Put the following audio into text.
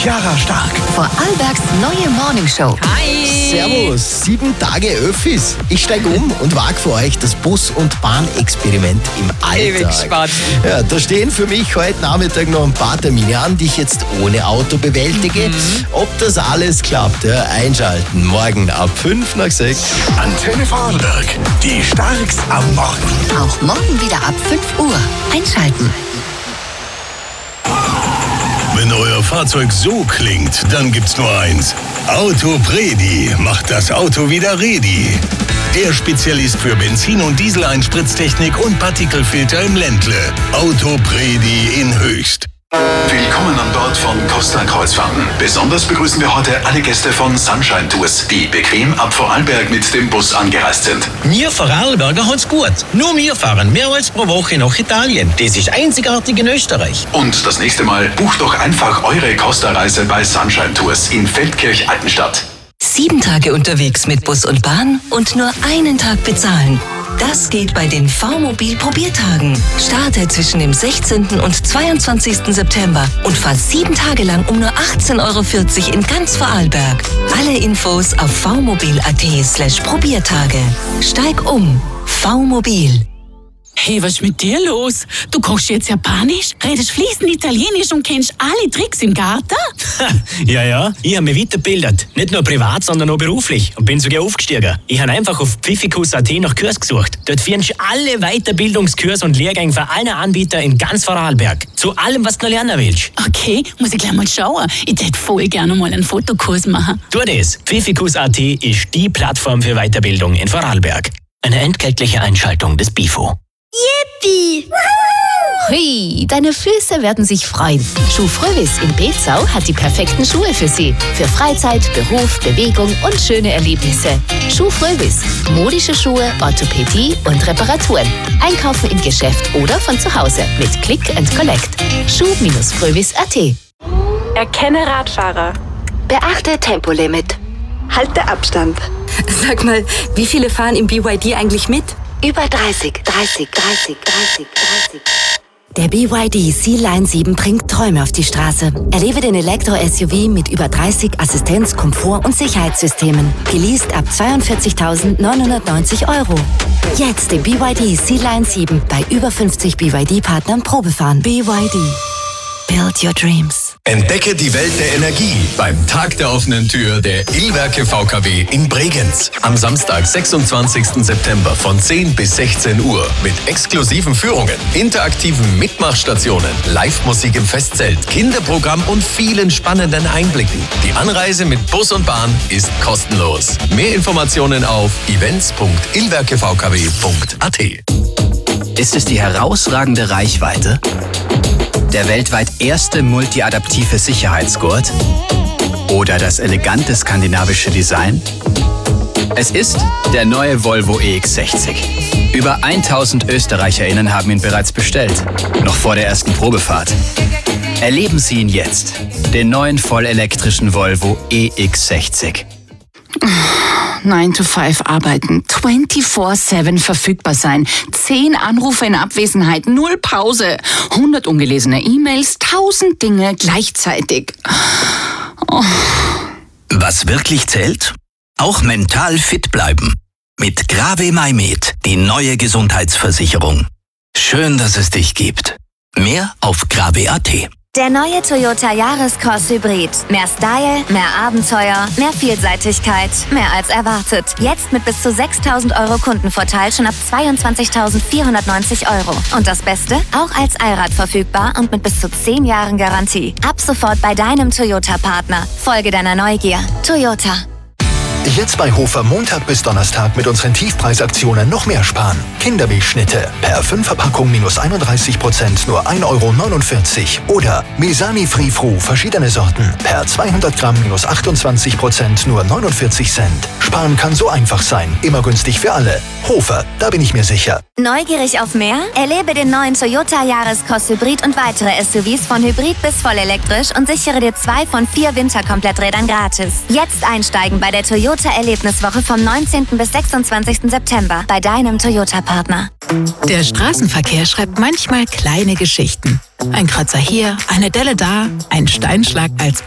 Chiara Stark. Vorarlbergs neue Morningshow. Hi! Servus, 7 Tage Öffis. Ich steige um und wage für euch das Bus- und Bahnexperiment im Alltag. Ich bin gespannt. Ja, da stehen für mich heute Nachmittag noch ein paar Termine an, die ich jetzt ohne Auto bewältige. Ob das alles klappt, ja, einschalten. Morgen ab 5 nach 6. Antenne Vorarlberg, die Starks am Morgen. Auch morgen wieder ab 5 Uhr. Einschalten. Wenn euer Fahrzeug so klingt, dann gibt's nur eins. Autopredi macht das Auto wieder ready. Der Spezialist für Benzin- und Dieseleinspritztechnik und Partikelfilter im Ländle. Autopredi in Höchst. Willkommen an Bord von Costa Kreuzfahrten. Besonders begrüßen wir heute alle Gäste von Sunshine Tours, die bequem ab Vorarlberg mit dem Bus angereist sind. Wir Vorarlberger haben's gut. Nur wir fahren mehrmals pro Woche nach Italien. Das ist einzigartig in Österreich. Und das nächste Mal bucht doch einfach eure Costa-Reise bei Sunshine Tours in Feldkirch-Altenstadt. 7 Tage unterwegs mit Bus und Bahn und nur einen Tag bezahlen. Das geht bei den V-Mobil-Probiertagen. Starte zwischen dem 16. und 22. September und fahr 7 Tage lang um nur 18,40 € in ganz Vorarlberg. Alle Infos auf vmobil.at/Probiertage. Steig um. V-Mobil. Hey, was ist mit dir los? Du kochst jetzt Japanisch, redest fließend Italienisch und kennst alle Tricks im Garten? Ja, ich habe mich weitergebildet. Nicht nur privat, sondern auch beruflich. Und bin sogar aufgestiegen. Ich habe einfach auf pfiffikus.at nach Kurs gesucht. Dort findest du alle Weiterbildungskurse und Lehrgänge von allen Anbietern in ganz Vorarlberg. Zu allem, was du noch lernen willst. Okay, muss ich gleich mal schauen. Ich hätte voll gerne mal einen Fotokurs machen. Tu das. pfiffikus.at ist die Plattform für Weiterbildung in Vorarlberg. Eine entgeltliche Einschaltung des BIFO. Yippie! Hui, deine Füße werden sich freuen. Schuh Frövis in Bezau hat die perfekten Schuhe für Sie. Für Freizeit, Beruf, Bewegung und schöne Erlebnisse. Schuh Frövis. Modische Schuhe, Orthopädie und Reparaturen. Einkaufen im Geschäft oder von zu Hause mit Click and Collect. Schuh-Frövis.at. Erkenne Radfahrer. Beachte Tempolimit. Halte Abstand. Sag mal, wie viele fahren im BYD eigentlich mit? Über 30. Der BYD Sea-Line 7 bringt Träume auf die Straße. Erlebe den Elektro-SUV mit über 30 Assistenz-, Komfort- und Sicherheitssystemen. Geleast ab 42.990 €. Jetzt den BYD Sea-Line 7 bei über 50 BYD-Partnern Probefahren. BYD. Build your dreams. Entdecke die Welt der Energie beim Tag der offenen Tür der Illwerke VKW in Bregenz. Am Samstag, 26. September von 10 bis 16 Uhr mit exklusiven Führungen, interaktiven Mitmachstationen, Live-Musik im Festzelt, Kinderprogramm und vielen spannenden Einblicken. Die Anreise mit Bus und Bahn ist kostenlos. Mehr Informationen auf events.illwerkevkw.at. Ist es die herausragende Reichweite? Der weltweit erste multiadaptive Sicherheitsgurt? Oder das elegante skandinavische Design? Es ist der neue Volvo EX60. Über 1000 ÖsterreicherInnen haben ihn bereits bestellt, noch vor der ersten Probefahrt. Erleben Sie ihn jetzt, den neuen vollelektrischen Volvo EX60. 9 to 5 arbeiten, 24/7 verfügbar sein, 10 Anrufe in Abwesenheit, 0 Pause, 100 ungelesene E-Mails, 1000 Dinge gleichzeitig. Oh. Was wirklich zählt? Auch mental fit bleiben. Mit Grave MyMed, die neue Gesundheitsversicherung. Schön, dass es dich gibt. Mehr auf grave.at. Der neue Toyota Yaris-Cross Hybrid. Mehr Style, mehr Abenteuer, mehr Vielseitigkeit, mehr als erwartet. Jetzt mit bis zu 6.000 € Kundenvorteil schon ab 22.490 €. Und das Beste? Auch als Allrad verfügbar und mit bis zu 10 Jahren Garantie. Ab sofort bei deinem Toyota-Partner. Folge deiner Neugier. Toyota. Jetzt bei Hofer Montag bis Donnerstag mit unseren Tiefpreisaktionen noch mehr sparen. Kindermilchschnitte per 5er-Packung minus 31%, nur 1,49 € Oder Misani Free Fru, verschiedene Sorten, per 200 Gramm minus 28%, nur 49 Cent. Sparen kann so einfach sein, immer günstig für alle. Hofer, da bin ich mir sicher. Neugierig auf mehr? Erlebe den neuen Toyota Yaris-Cross Hybrid und weitere SUVs von Hybrid bis vollelektrisch und sichere dir 2 von 4 Winterkompletträdern gratis. Jetzt einsteigen bei der Toyota-Erlebniswoche vom 19. bis 26. September bei deinem Toyota-Partner. Der Straßenverkehr schreibt manchmal kleine Geschichten. Ein Kratzer hier, eine Delle da, ein Steinschlag als